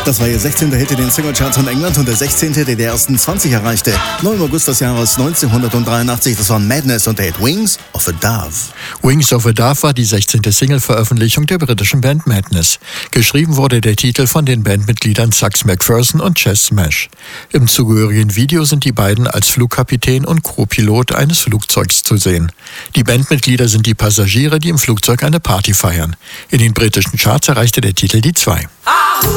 Das war ihr 16. Hit in den Singlecharts von England und der 16., der die ersten 20 erreichte. 9. August des Jahres 1983, das war Madness und der Hit Wings of a Dove. Wings of a Dove war die 16. Single-Veröffentlichung der britischen Band Madness. Geschrieben wurde der Titel von den Bandmitgliedern Sax McPherson und Chess Smash. Im zugehörigen Video sind die beiden als Flugkapitän und Co-Pilot eines Flugzeugs zu sehen. Die Bandmitglieder sind die Passagiere, die im Flugzeug eine Party feiern. In den britischen Charts erreichte der Titel die 2.